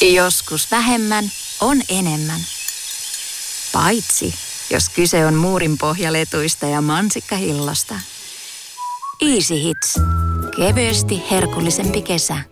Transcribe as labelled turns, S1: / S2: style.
S1: Joskus vähemmän on enemmän. Paitsi, jos kyse on muurinpohjaletuista ja mansikkahillosta. Easy Hits. Kevyesti herkullisempi kesä.